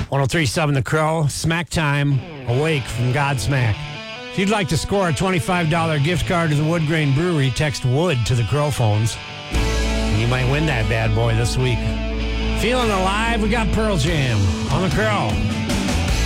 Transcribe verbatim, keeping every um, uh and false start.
one oh three point seven The Crow, Smack Time, Awake from Godsmack. If you'd like to score a twenty-five dollars gift card to the Wood Grain Brewery, text WOOD to the Crow phones. And you might win that bad boy this week. Feeling alive? We got Pearl Jam on The Crow.